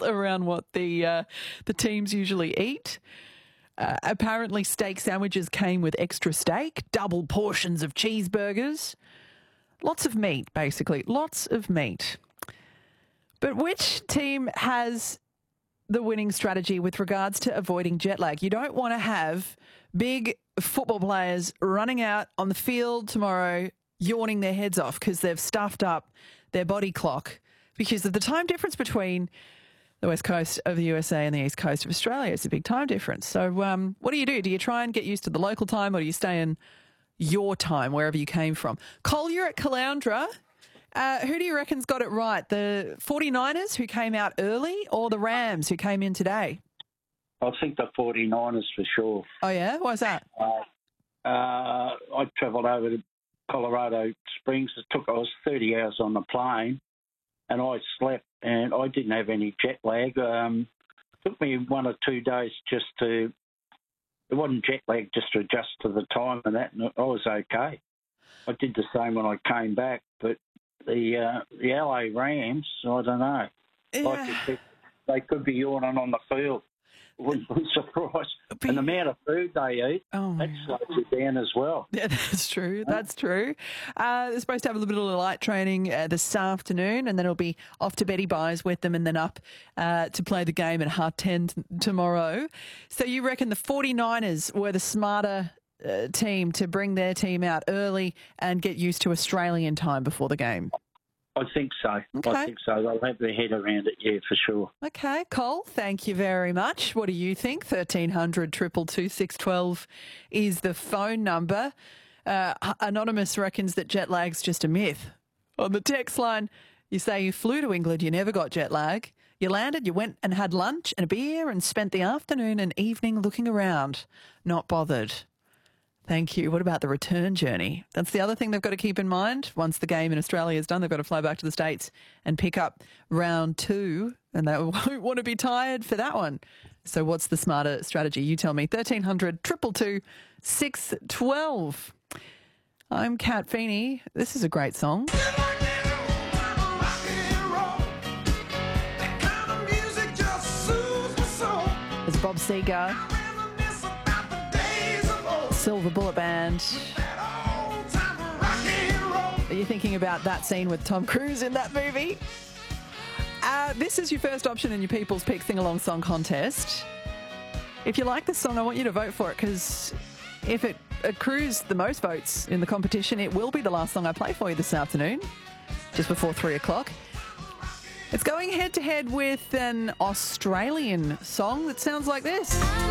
built around what the teams usually eat. Apparently, steak sandwiches came with extra steak, double portions of cheeseburgers. Lots of meat, basically. Lots of meat. But which team has the winning strategy with regards to avoiding jet lag? You don't want to have big football players running out on the field tomorrow yawning their heads off because they've stuffed up their body clock because of the time difference between the west coast of the USA and the east coast of Australia. It's a big time difference. So what do? Do you try and get used to the local time, or do you stay in your time, wherever you came from? Cole, you're at Caloundra. Who do you reckon's got it right? The 49ers who came out early, or the Rams who came in today? I think the 49ers for sure. Oh, yeah? Why's that? I travelled over to Colorado Springs. I was 30 hours on the plane, and I slept, and I didn't have any jet lag. It took me 1 or 2 days just to... It wasn't jet lag, just to adjust to the time and that, and I was okay. I did the same when I came back, but the LA Rams, I don't know. Yeah. They could be yawning on the field. Wouldn't be surprised. And the amount of food they eat, that slows you down as well. Yeah, that's true. That's true. They're supposed to have a little bit of light training this afternoon, and then it'll be off to Betty Byes with them and then up to play the game at 10:30 tomorrow. So you reckon the 49ers were the smarter team to bring their team out early and get used to Australian time before the game? I think so. Okay. I think so. They'll have their head around it, yeah, for sure. Okay, Cole, thank you very much. What do you think? 1300 222 612 is the phone number. Anonymous reckons that jet lag's just a myth. On the text line, you say you flew to England, you never got jet lag. You landed, you went and had lunch and a beer and spent the afternoon and evening looking around. Not bothered. Thank you. What about the return journey? That's the other thing they've got to keep in mind. Once the game in Australia is done, they've got to fly back to the States and pick up round 2, and they won't want to be tired for that one. So what's the smarter strategy? You tell me. 1300 222 612. I'm Kat Feeney. This is a great song. It's Bob Seger, Silver Bullet Band. Are you thinking about that scene with Tom Cruise in that movie? This is your first option in your People's Pick Sing-Along Song Contest. If you like this song, I want you to vote for it, because if it accrues the most votes in the competition, it will be the last song I play for you this afternoon, just before 3 o'clock. It's going head-to-head with an Australian song that sounds like this.